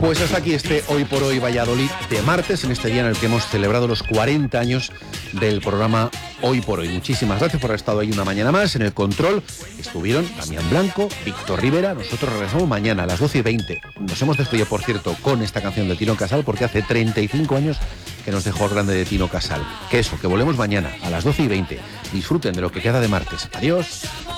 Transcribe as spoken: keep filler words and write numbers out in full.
Pues hasta aquí este Hoy por Hoy Valladolid de martes, en este día en el que hemos celebrado los cuarenta años del programa Hoy por Hoy. Muchísimas gracias por haber estado ahí una mañana más. En el control estuvieron Damián Blanco, Víctor Rivera. Nosotros regresamos mañana a las doce y veinte. Nos hemos despedido, por cierto, con esta canción de Tino Casal, porque hace treinta y cinco años que nos dejó el grande de Tino Casal. Que eso, que volvemos mañana a las doce y veinte. Disfruten de lo que queda de martes. Adiós.